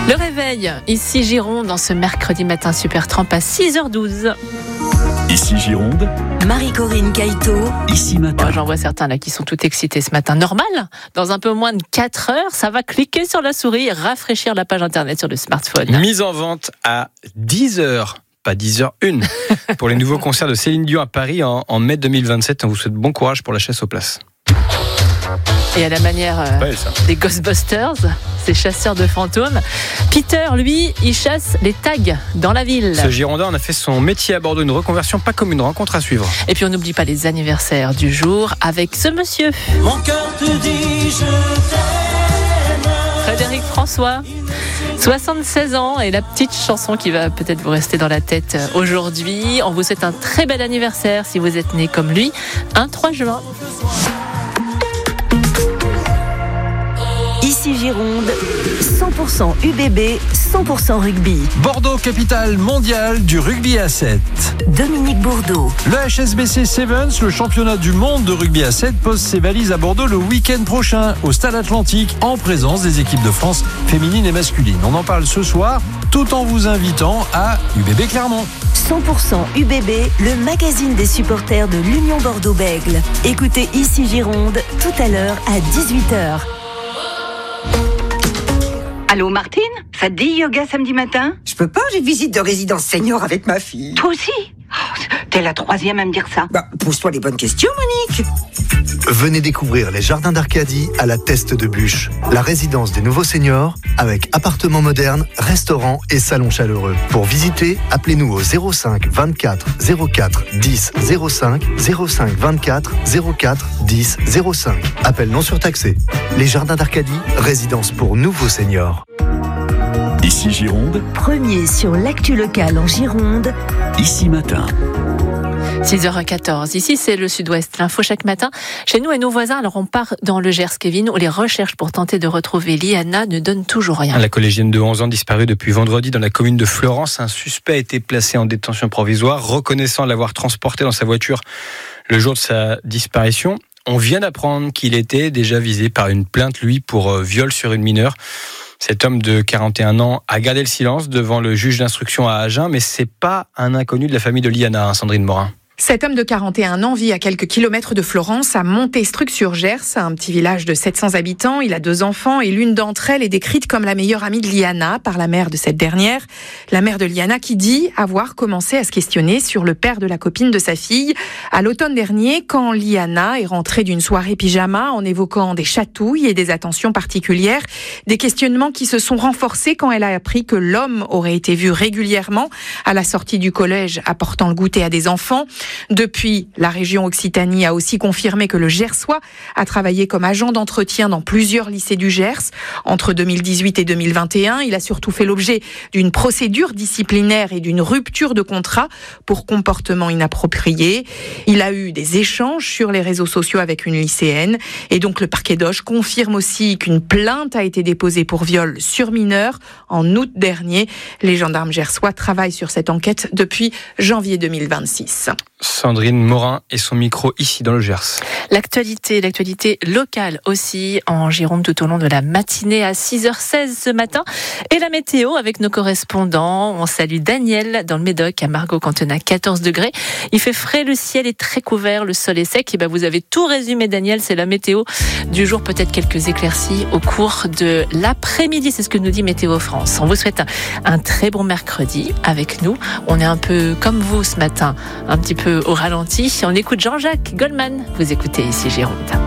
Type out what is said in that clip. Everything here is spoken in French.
Le réveil, ici Gironde, dans ce mercredi matin super trempe à 6h12. Ici Gironde, Marie-Corinne Caïto. ici matin. J'en vois certains là qui sont tout excités ce matin. Normal, dans un peu moins de 4 heures, ça va cliquer sur la souris et rafraîchir la page internet sur le smartphone. Mise en vente à 10h, pas 10h01, pour les nouveaux concerts de Céline Dion à Paris en mai 2027. On vous souhaite bon courage pour la chasse aux places. Et à la manière des Ghostbusters, ces chasseurs de fantômes, Peter, lui, il chasse les tags dans la ville. Ce Girondin en a fait son métier à Bordeaux, une reconversion pas comme une rencontre à suivre. Et puis on n'oublie pas les anniversaires du jour avec ce monsieur. Mon cœur te dit je t'aime. Frédéric François, 76 ans, et la petite chanson qui va peut-être vous rester dans la tête aujourd'hui. On vous souhaite un très bel anniversaire si vous êtes né comme lui, un 3 juin. Ici Gironde, 100% UBB, 100% rugby. Bordeaux, capitale mondiale du rugby à 7. Dominique Bourdeau. Le HSBC Sevens, le championnat du monde de rugby à 7, pose ses valises à Bordeaux le week-end prochain au Stade Atlantique en présence des équipes de France féminines et masculines. On en parle ce soir tout en vous invitant à UBB Clermont. 100% UBB, le magazine des supporters de l'Union Bordeaux-Bègles. Écoutez Ici Gironde tout à l'heure à 18h. Allô Martine, ça te dit yoga samedi matin? Je peux pas, j'ai visite de résidence senior avec ma fille. Toi aussi? T'es la troisième à me dire ça. Pose-toi les bonnes questions, Monique. Venez découvrir les jardins d'Arcadie à la Teste de Bûche, la résidence des nouveaux seniors avec appartements modernes, restaurants et salons chaleureux. Pour visiter, appelez-nous au 05 24 04 10 05 05 24 04 10 05. Appel non surtaxé. Les jardins d'Arcadie, résidence pour nouveaux seniors. Ici Gironde, Premier sur l'actu locale en Gironde. ici matin. 6h14, ici c'est le sud-ouest, l'info chaque matin, chez nous et nos voisins. Alors on part dans le Gers, Kevin, où les recherches pour tenter de retrouver Liana ne donnent toujours rien. La collégienne de 11 ans disparue depuis vendredi dans la commune de Florence. Un suspect a été placé en détention provisoire, reconnaissant l'avoir transportée dans sa voiture le jour de sa disparition. On vient d'apprendre qu'il était déjà visé par une plainte, lui, pour viol sur une mineure. Cet homme de 41 ans a gardé le silence devant le juge d'instruction à Agen, mais c'est pas un inconnu de la famille de Liana, Sandrine Morin. Cet homme de 41 ans vit à quelques kilomètres de Florence, à Montestruc-sur-Gers, un petit village de 700 habitants. Il a 2 enfants et l'une d'entre elles est décrite comme la meilleure amie de Liana par la mère de cette dernière. La mère de Liana qui dit avoir commencé à se questionner sur le père de la copine de sa fille à l'automne dernier, quand Liana est rentrée d'une soirée pyjama en évoquant des chatouilles et des attentions particulières. Des questionnements qui se sont renforcés quand elle a appris que l'homme aurait été vu régulièrement à la sortie du collège apportant le goûter à des enfants. Depuis, la région Occitanie a aussi confirmé que le Gersois a travaillé comme agent d'entretien dans plusieurs lycées du Gers. Entre 2018 et 2021, il a surtout fait l'objet d'une procédure disciplinaire et d'une rupture de contrat pour comportement inapproprié. Il a eu des échanges sur les réseaux sociaux avec une lycéenne. Et donc le parquet d'Auch confirme aussi qu'une plainte a été déposée pour viol sur mineur en août dernier. Les gendarmes gersois travaillent sur cette enquête depuis janvier 2026. Sandrine Morin et son micro ici dans le Gers. L'actualité locale aussi en Gironde tout au long de la matinée à 6h16 ce matin. Et la météo avec nos correspondants. On salue Daniel dans le Médoc à Margaux-Cantona, 14 degrés. Il fait frais, le ciel est très couvert, le sol est sec. Et vous avez tout résumé, Daniel, c'est la météo du jour. Peut-être quelques éclaircies au cours de l'après-midi, c'est ce que nous dit Météo France. On vous souhaite un très bon mercredi avec nous. On est un peu comme vous ce matin, un petit peu au ralenti. On écoute Jean-Jacques Goldman. Vous écoutez ici Gironde.